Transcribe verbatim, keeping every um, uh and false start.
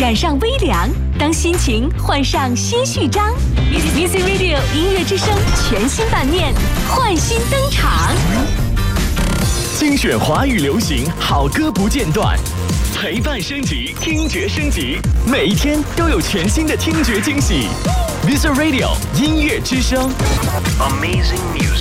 赶上微凉，当心情换上新序章。Music Radio 音乐之声全新版面换新登场， 精选华语流行好歌不间断，陪伴升级，听觉升级，每一天都有全新的听觉惊喜。Music Radio 音乐之声 ，Amazing Music。